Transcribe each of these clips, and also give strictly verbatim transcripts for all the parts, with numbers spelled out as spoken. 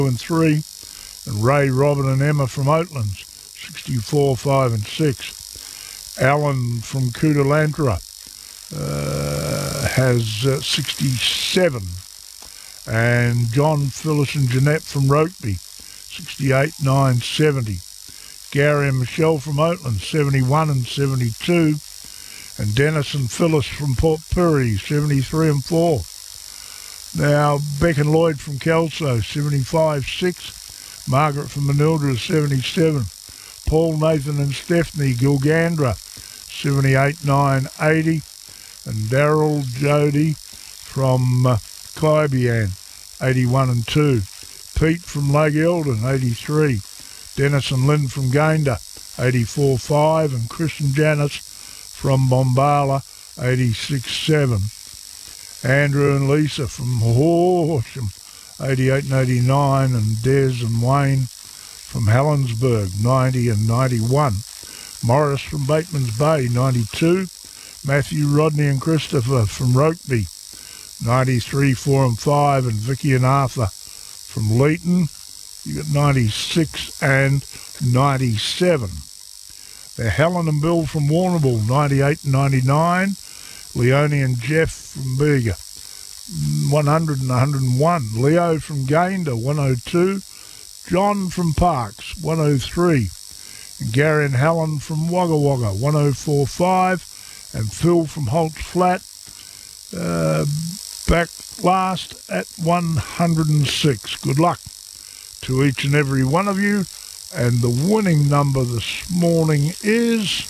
and three. And Ray, Robin and Emma from Oatlands, sixty-four, five and six. Alan from Cootalandra uh, has uh, sixty-seven. And John, Phyllis and Jeanette from Rokeby, sixty-eight, nine, seventy. Gary and Michelle from Oatlands, seventy-one and seventy-two. And Dennis and Phyllis from Port Pirie, seventy-three and four. Now, Beck and Lloyd from Kelso, seventy-five, six. Margaret from Manildra, seventy-seven. Paul, Nathan and Stephanie, Gilgandra, seventy-eight, nine, eighty. And Daryl, Jody from uh, Kaibian, eighty-one and two. Pete from Lake Eldon, eighty-three. Dennis and Lynn from Gayndah, eighty-four, five. And Chris and Janice from Bombala, eighty-six, seven. Andrew and Lisa from Horsham, eighty-eight and eighty-nine. And Des and Wayne from Helensburgh, ninety and ninety-one. Morris from Bateman's Bay, ninety-two. Matthew, Rodney and Christopher from Rokeby, ninety-three, four and five. And Vicky and Arthur from Leeton, you got ninety-six and ninety-seven. They're Helen and Bill from Warrnambool, ninety-eight and ninety-nine. Leonie and Jeff from Bega, one hundred and one hundred and one. Leo from Gayndah, one oh two. John from Parks, one oh three. And Gary and Helen from Wagga Wagga, one oh four, five. And Phil from Holt's Flat, uh, back last at one hundred and six. Good luck to each and every one of you. And the winning number this morning is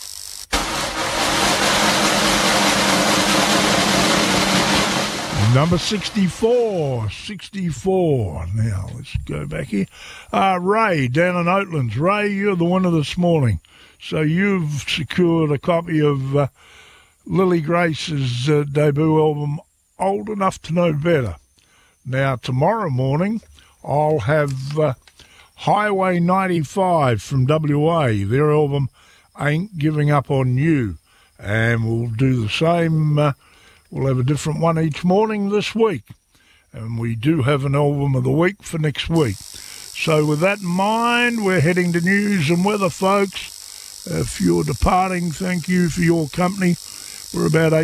number sixty-four. sixty-four. Now, let's go back here. Uh, Ray, down in Oatlands. Ray, you're the winner this morning. So you've secured a copy of uh, Lily Grace's uh, debut album, Old Enough to Know Better. Now, tomorrow morning, I'll have uh, Highway ninety-five from W A, their album, Ain't Giving Up on You. And we'll do the same. Uh, we'll have a different one each morning this week. And we do have an album of the week for next week. So with that in mind, we're heading to news and weather, folks. If you're departing, thank you for your company. We're about eight